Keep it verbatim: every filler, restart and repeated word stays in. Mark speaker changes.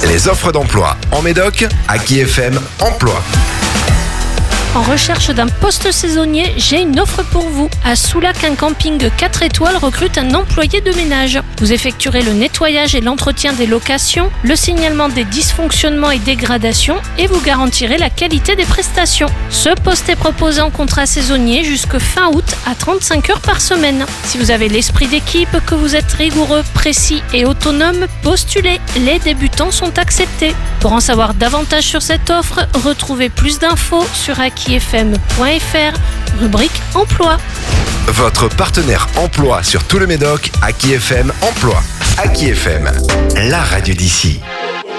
Speaker 1: Les offres d'emploi en Médoc, Aki F M Emploi.
Speaker 2: En recherche d'un poste saisonnier, j'ai une offre pour vous. À Soulac, un camping quatre étoiles recrute un employé de ménage. Vous effectuerez le nettoyage et l'entretien des locations, le signalement des dysfonctionnements et dégradations et vous garantirez la qualité des prestations. Ce poste est proposé en contrat saisonnier jusque fin août à trente-cinq heures par semaine. Si vous avez l'esprit d'équipe, que vous êtes rigoureux, précis et autonome, postulez. Les débutants sont acceptés. Pour en savoir davantage sur cette offre, retrouvez plus d'infos sur aki f m point f r, rubrique Emploi.
Speaker 1: Votre partenaire emploi sur tout le Médoc, Aki F M Emploi. Aki F M, la radio d'ici.